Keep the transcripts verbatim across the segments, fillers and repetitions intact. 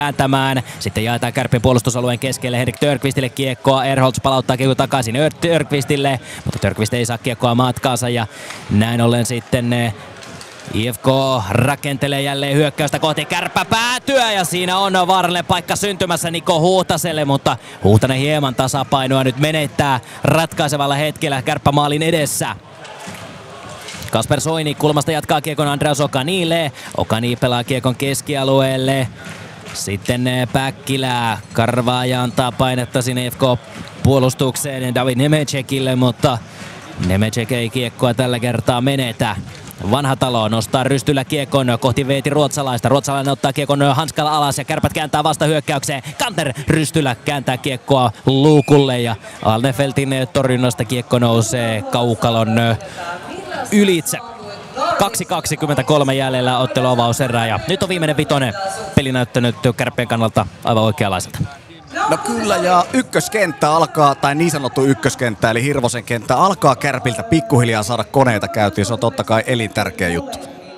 kääntämään. Sitten jaetaan Kärppien puolustusalueen keskelle Henrik Törqvistille kiekkoa. Ehrholtz palauttaa kiekko takaisin Törqvistille, mutta Törqvist ei saa kiekkoa matkaansa ja näin ollen sitten I F K rakentelee jälleen hyökkäystä kohti kärppäpäätyä ja siinä on vaarallinen paikka syntymässä Niko Huhtaselle, mutta Huhtanen hieman tasapainoa nyt menettää ratkaisevalla hetkellä kärppämaalin edessä. Kasper Soini kulmasta jatkaa kiekon Andreas Okanille. Okani pelaa kiekon keskialueelle. Sitten Päkkilä. Karvaaja antaa painetta sinne I F K-puolustukseen David Nemecekille, mutta Nemecek ei kiekkoa tällä kertaa menetä. Vanhatalo nostaa rystyllä kiekon kohti Veeti Ruotsalaista. Ruotsalainen ottaa kiekon hanskalla alas ja Kärpät kääntää vasta hyökkäykseen. Kanter rystyllä kääntää kiekkoa luukulle ja Alnefeltin torjunnasta kiekko nousee kaukalon ylitse. kaksi kaksikymmentäkolme jäljellä otteluavauserää ja nyt on viimeinen vitonen. Peli näyttänyt Kärppien kannalta aivan oikeanlaiselta. No kyllä, ja ykköskenttä alkaa, tai niin sanottu ykköskenttä, eli Hirvosen kenttä alkaa Kärpiltä pikkuhiljaa saada koneita käyntiin. Se on totta kai elintärkeä juttu.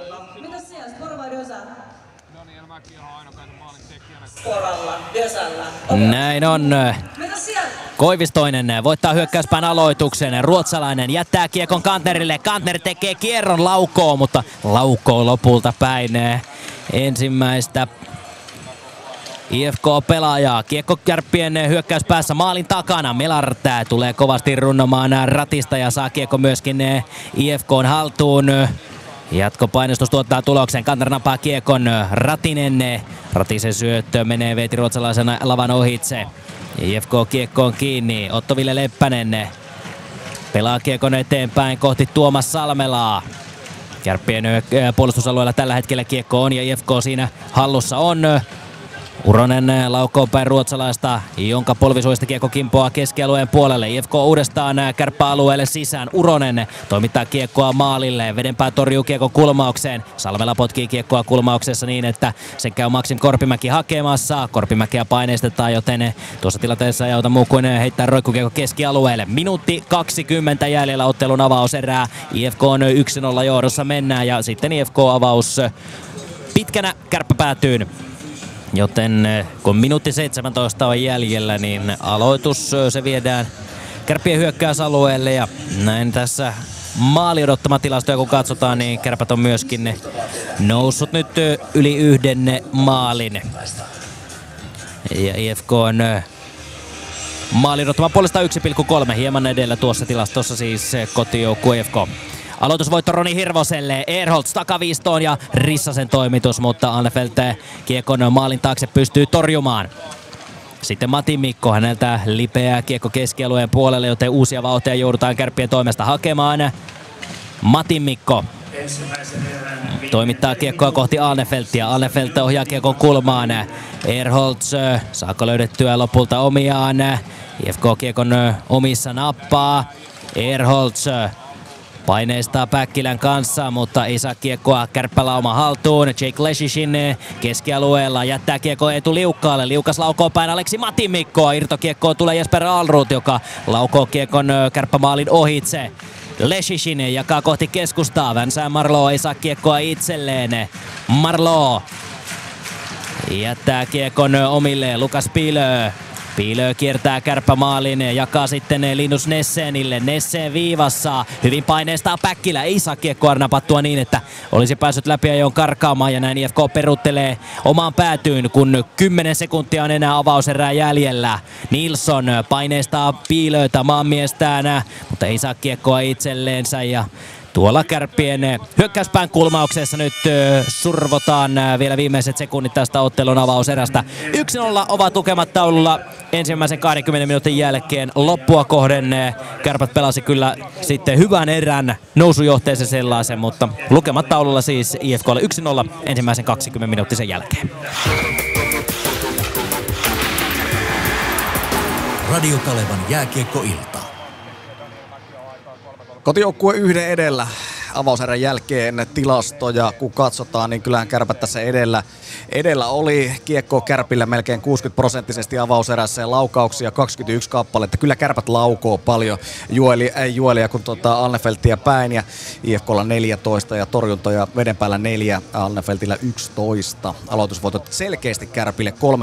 Näin on. Koivistoinen voittaa hyökkäyspään aloituksen. Ruotsalainen jättää kiekon Kantnerille. Kantner tekee kierron Laukoo, mutta Laukoo lopulta päin ensimmäistä I F K-pelaajaa. Kiekko Kärppien hyökkäyspäässä maalin takana. Melart tulee kovasti runnomaan ratista ja saa kiekko myöskin I F K:n haltuun. Jatkopainostus tuottaa tuloksen. Kantner napaa kiekon. Ratinen. Ratisen syöttö menee Veeti Ruotsalaisen lavan ohitse. I F K kiekko on kiinni. Otto-Ville Leppänen pelaa kiekon eteenpäin kohti Tuomas Salmelaa. Kärppien puolustusalueella tällä hetkellä kiekko on ja I F K siinä hallussa on. Uronen laukoo päin ruotsalaista, jonka polvisuista kiekko kimpoaa keskialueen puolelle. I F K uudestaan kärppäalueelle sisään. Uronen toimittaa kiekkoa maalille. Vedenpää torjuu kiekko kulmaukseen. Salmela potkii kiekkoa kulmauksessa niin, että se käy Maxim Korpimäki hakemassa. Korpimäkeä paineistetaan, joten tuossa tilanteessa ei auta muu kuin heittää roikkukiekko keskialueelle. Minuutti kaksikymmentä jäljellä ottelun avauserää. I F K on yksi nolla johdossa mennään ja sitten I F K-avaus pitkänä kärppäpäätyyn. Joten kun minuutti seitsemäntoista on jäljellä, niin aloitus se viedään Kärppien hyökkäysalueelle ja näin tässä maali odottama tilastoja kun katsotaan, niin Kärpät on myöskin noussut nyt yli yhden maalin. Ja I F K on maali odottama puolesta yksi pilkku kolme hieman edellä tuossa tilastossa siis kotijoukkue I F K. Aloitusvoitto Roni Hirvoselle, Ehrholtz takaviistoon ja Rissasen toimitus, mutta Alnefeldt kiekon maalin taakse pystyy torjumaan. Sitten Matin Mikko, häneltä lipeää kiekko keskialueen puolelle, joten uusia vauhtia joudutaan Kärppien toimesta hakemaan. Matin Mikko toimittaa kiekkoa kohti Alnefeldtia. Alnefeldt ohjaa kiekon kulmaan. Ehrholtz saako löydettyä lopulta omiaan. I F K kiekon omissa nappaa. Ehrholtz paineistaa Päkkilän kanssa, mutta ei saa kiekkoa kärppälauma haltuun. Jake Leshishin keskialueella jättää kiekko etu Liukkaalle. Liukas laukoo päin Aleksi Matimikkoa. Irtokiekkoon tulee Jesper Alrut, joka laukoo kiekon kärppämaalin ohitse. Leshishin jakaa kohti keskustaa. Vänsää Marlowe ei saa kiekkoa itselleen. Marlowe jättää kiekon omilleen. Lukas Pilö. Piilö kiertää kärppämaalin ja jakaa sitten Linus Nessenille. Nessen viivassa. Hyvin paineistaa Päkkilä. Ei saa kiekkoa napattua niin, että olisi päässyt läpi ajoon karkaamaan. Ja näin I F K peruttelee omaan päätyyn, kun kymmenen sekuntia on enää avauserää jäljellä. Nilsson paineistaa Piilöitä maanmiestään, mutta ei saa kiekkoa itselleensä. Ja tuolla Kärppien hyökkäyspään kulmauksessa nyt survotaan vielä viimeiset sekunnit tästä ottelun avauserästä. yksi nolla ovat lukemat taululla ensimmäisen kahdenkymmenen minuutin jälkeen. Loppua kohden Kärpät pelasi kyllä sitten hyvän erän, nousujohteisen sellaisen, mutta lukemat taululla siis I F K:lle yksi nolla ensimmäisen kaksikymmentä minuuttisen jälkeen. Radio Kalevan jääkiekkoilta. Kotijoukkue yhden edellä. avauserän jälkeen tilastoja, kun katsotaan, niin kyllähän Kärpät tässä edellä, edellä oli. Kiekko Kärpillä melkein kuusikymmentä prosenttisesti avauserässä ja laukauksia kaksikymmentäyksi kappaletta. Kyllä Kärpät laukoo paljon Jueli, äh, Juelia kuin tota Alnefeltia päin ja I F K:lla neljätoista ja torjuntoja veden päällä neljä, Alnefeltillä yksitoista. Aloitusvoitot selkeästi Kärpille kolme